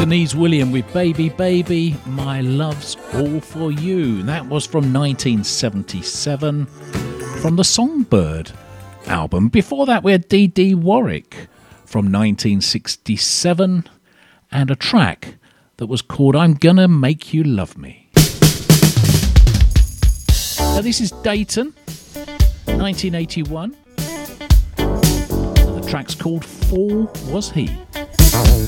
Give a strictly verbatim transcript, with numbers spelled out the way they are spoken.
Denise William with Baby Baby, My Love's All For You. That was from nineteen seventy-seven, from the Songbird album. Before that we had Dee Dee Warwick from nineteen sixty-seven, and a track that was called I'm Gonna Make You Love Me. Now this is Dayton, nineteen eighty-one. The track's called Fool Was He.